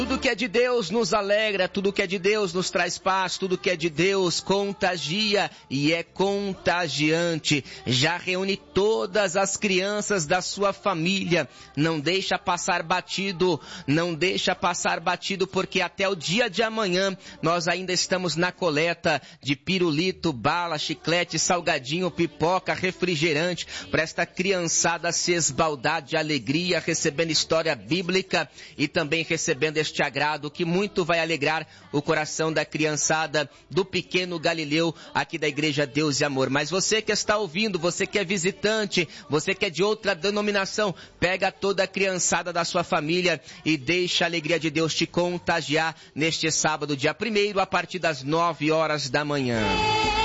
Tudo que é de Deus nos alegra, tudo que é de Deus nos traz paz, tudo que é de Deus contagia e é contagiante. Já reúne todas as crianças da sua família. Não deixa passar batido, porque até o dia de amanhã nós ainda estamos na coleta de pirulito, bala, chiclete, salgadinho, pipoca, refrigerante, para esta criançada se esbaldar de alegria, recebendo história bíblica e também recebendo este agrado que muito vai alegrar o coração da criançada do pequeno Galileu aqui da Igreja Deus e Amor. Mas você que está ouvindo, você que é visitante, você que é de outra denominação, pega toda a criançada da sua família e deixa a alegria de Deus te contagiar neste sábado, dia 1º, a partir das 9 horas da manhã.